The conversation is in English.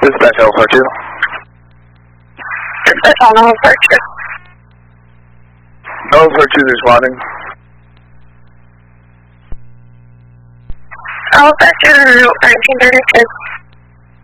Dispatch Alpha 2. Dispatch on Alpha 2. Alpha 2 responding. Alpha 2, 1936.